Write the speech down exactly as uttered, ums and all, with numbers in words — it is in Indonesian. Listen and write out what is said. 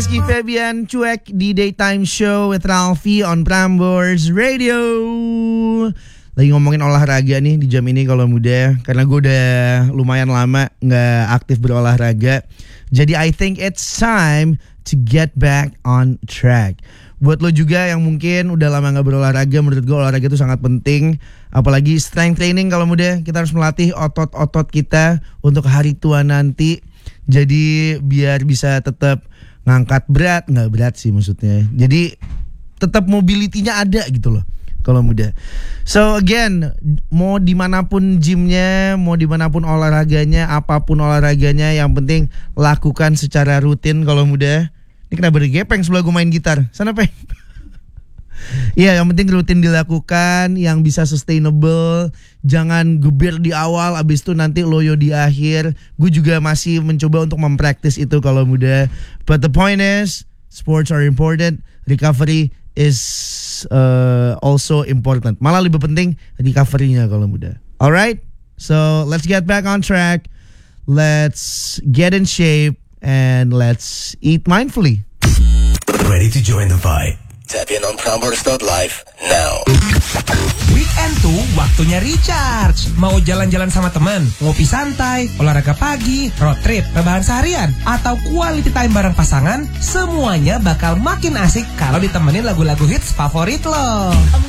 Rizky Febian cuek di Daytime Show with Ralphie on Prambors Radio. Lagi ngomongin olahraga nih di jam ini kalau muda, karena gue udah lumayan lama gak aktif berolahraga. Jadi I think it's time to get back on track. Buat lo juga yang mungkin udah lama gak berolahraga, menurut gue olahraga itu sangat penting. Apalagi strength training kalau muda, kita harus melatih otot-otot kita untuk hari tua nanti. Jadi biar bisa tetap ngangkat berat, nggak berat sih maksudnya. Jadi tetap mobility-nya ada gitu loh kalau muda. So again, mau dimanapun gymnya, mau dimanapun olahraganya, apapun olahraganya, yang penting lakukan secara rutin kalau muda. Ini kenapa bergepeng sebelah gue main gitar? Sana peng. Iya, yang penting rutin dilakukan, yang bisa sustainable. Jangan geber di awal, abis itu nanti loyo di akhir. Gue juga masih mencoba untuk mempraktis itu kalau muda. But the point is, sports are important. Recovery is uh, also important. Malah lebih penting recovery-nya kalau muda. Alright, so let's get back on track. Let's get in shape and let's eat mindfully. Ready to join the fight? Tap in on Prambors dot live now. Weekend tuh waktunya recharge. Mau jalan-jalan sama teman, ngopi santai, olahraga pagi, road trip, rebahan seharian, atau quality time bareng pasangan, semuanya bakal makin asik kalau ditemenin lagu-lagu hits favorit lo.